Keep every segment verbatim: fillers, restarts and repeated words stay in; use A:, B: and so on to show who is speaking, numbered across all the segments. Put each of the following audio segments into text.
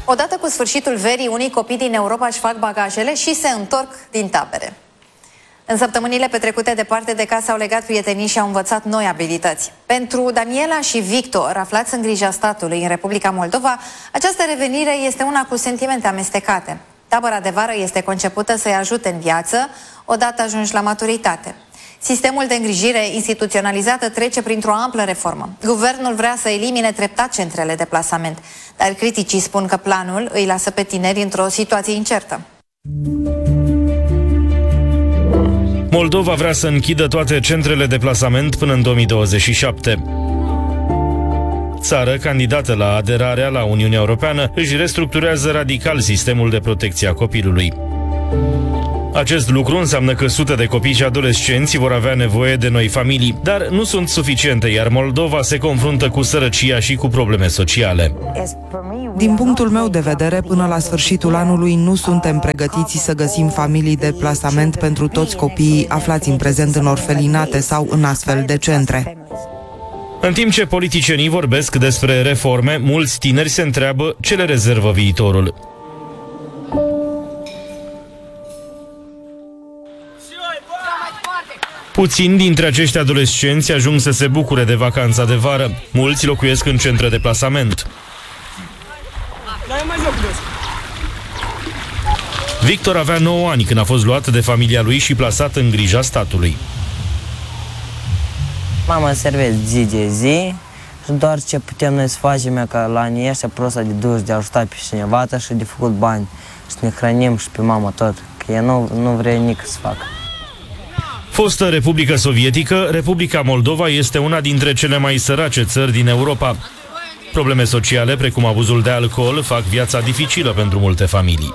A: Odată cu sfârșitul verii, unii copii din Europa își fac bagajele și se întorc din tabere. În săptămânile petrecute departe de casă au legat prietenii și au învățat noi abilități. Pentru Daniela și Victor, aflați în grija statului în Republica Moldova, această revenire este una cu sentimente amestecate. Tabăra de vară este concepută să-i ajute în viață, odată ajungi la maturitate. Sistemul de îngrijire instituționalizată trece printr-o amplă reformă. Guvernul vrea să elimine treptat centrele de plasament, dar criticii spun că planul îi lasă pe tineri într-o situație incertă.
B: Moldova vrea să închidă toate centrele de plasament până în două mii douăzeci și șapte. Țară candidată la aderarea la Uniunea Europeană își restructurează radical sistemul de protecție a copilului. Acest lucru înseamnă că sute de copii și adolescenți vor avea nevoie de noi familii, dar nu sunt suficiente, iar Moldova se confruntă cu sărăcia și cu probleme sociale.
C: Din punctul meu de vedere, până la sfârșitul anului nu suntem pregătiți să găsim familii de plasament pentru toți copiii aflați în prezent în orfelinate sau în astfel de centre.
B: În timp ce politicienii vorbesc despre reforme, mulți tineri se întreabă ce le rezervă viitorul. Puțini dintre acești adolescenți ajung să se bucure de vacanța de vară. Mulți locuiesc în centre de plasament. Victor avea nouă ani când a fost luat de familia lui și plasat în grija statului.
D: Mama servește zi de zi și doar ce putem noi să facem e ca la anii ăștia prosta de duș, de a ajuta pe cineva și de făcut bani. Și ne hrănim și pe mama tot, că ea nu, nu vrea nici să facă.
B: Fostă Republică Sovietică, Republica Moldova este una dintre cele mai sărace țări din Europa. Probleme sociale, precum abuzul de alcool, fac viața dificilă pentru multe familii.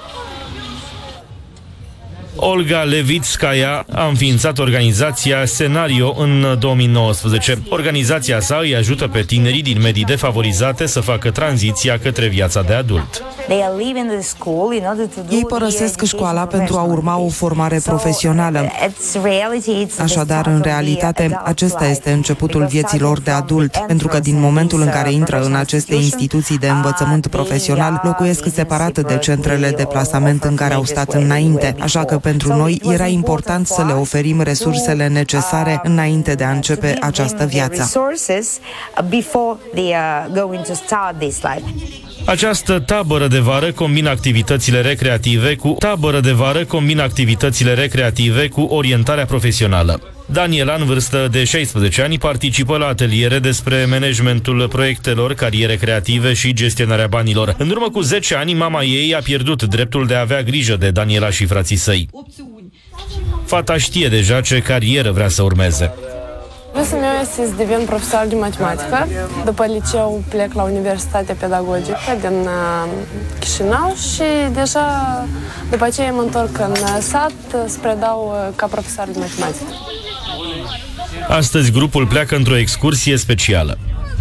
B: Olga Levitskaya a înființat organizația Scenario în două mii nouăsprezece. Organizația sa îi ajută pe tinerii din medii defavorizate să facă tranziția către viața de adult.
C: Ei părăsesc școala pentru a urma o formare profesională. Așadar, în realitate, acesta este începutul vieții lor de adult, pentru că din momentul în care intră în aceste instituții de învățământ profesional, locuiesc separat de centrele de plasament în care au stat înainte, așa că pentru noi era important să le oferim resursele necesare înainte de a începe această viață.
B: Această tabără de vară combină activitățile recreative cu tabără de vară combină activitățile recreative cu orientarea profesională. Daniela, în vârstă de șaisprezece ani, participă la ateliere despre managementul proiectelor, cariere creative și gestionarea banilor. În urmă cu zece ani, mama ei a pierdut dreptul de a avea grijă de Daniela și frații săi. Fata știe deja ce carieră vrea să urmeze.
E: Visul meu este să devin profesor de matematică. După liceu plec la Universitatea Pedagogică din Chișinău și deja după aceea mă întorc în sat să predau ca profesor de matematică.
B: Astăzi grupul pleacă într-o excursie specială.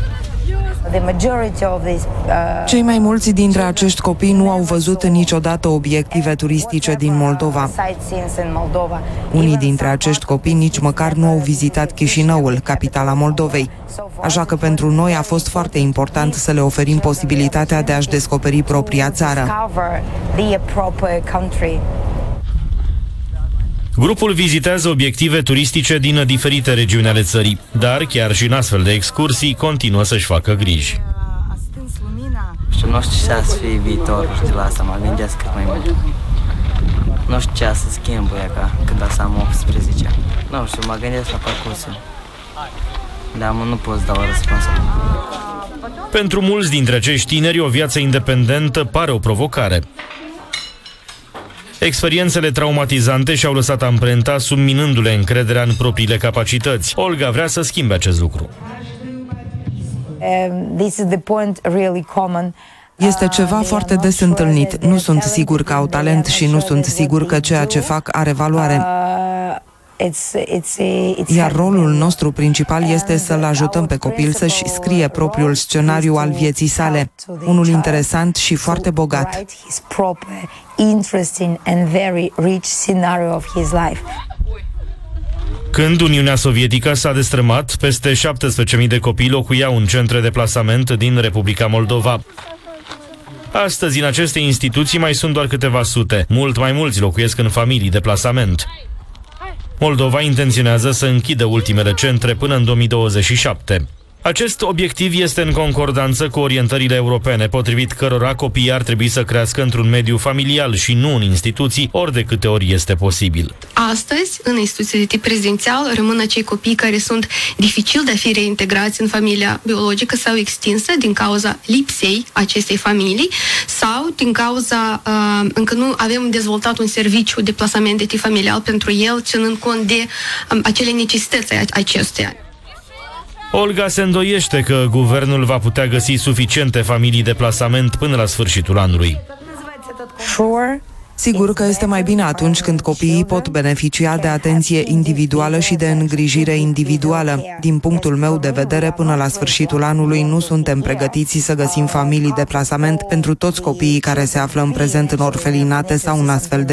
C: Cei mai mulți dintre acești copii nu au văzut niciodată obiective turistice din Moldova. Unii dintre acești copii nici măcar nu au vizitat Chișinăul, capitala Moldovei. Așa că pentru noi a fost foarte important să le oferim posibilitatea de a-și descoperi propria țară.
B: Grupul vizitează obiective turistice din diferite regiuni ale țării, dar chiar și în astfel de excursii continuă să-și facă griji.
D: Și nu știu ce să fie viitorul și de la asta mă gândesc cât mai mult. Nu știu ce să schimbă ea ca când să am optsprezece. Nu știu, mă gândesc la parcursul. Dar mă, nu pot să dau răspuns.
B: Pentru mulți dintre acești tineri, o viață independentă pare o provocare. Experiențele traumatizante și-au lăsat amprenta, subminându-le încrederea în propriile capacități. Olga vrea să schimbe acest lucru.
C: Este ceva foarte des întâlnit. Nu sunt sigur că au talent și nu sunt sigur că ceea ce fac are valoare. Iar rolul nostru principal este să-l ajutăm pe copil să-și scrie propriul scenariu al vieții sale, unul interesant și foarte bogat.
B: Când Uniunea Sovietică s-a destrămat, peste șaptesprezece mii de copii locuiau în centre de plasament din Republica Moldova. Astăzi, în aceste instituții mai sunt doar câteva sute. Mult mai mulți locuiesc în familii de plasament. Moldova intenționează să închidă ultimele centre până în două mii douăzeci și șapte. Acest obiectiv este în concordanță cu orientările europene, potrivit cărora copiii ar trebui să crească într-un mediu familial și nu în instituții, ori de câte ori este posibil.
F: Astăzi, în instituții de tip rezidențial, rămân acei copii care sunt dificil de a fi reintegrați în familia biologică sau extinsă din cauza lipsei acestei familii sau din cauza uh, încă nu avem dezvoltat un serviciu de plasament de tip familial pentru el, ținând cont de um, acele necesități acestuia.
B: Olga se îndoiește că guvernul va putea găsi suficiente familii de plasament până la sfârșitul anului.
C: Sigur că este mai bine atunci când copiii pot beneficia de atenție individuală și de îngrijire individuală. Din punctul meu de vedere, până la sfârșitul anului nu suntem pregătiți să găsim familii de plasament pentru toți copiii care se află în prezent în orfelinate sau în astfel de